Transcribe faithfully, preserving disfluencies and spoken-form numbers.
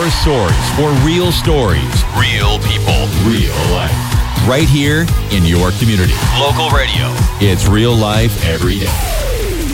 your source for real stories, real people, real life. Right here in your community. Local radio. It's real life every day.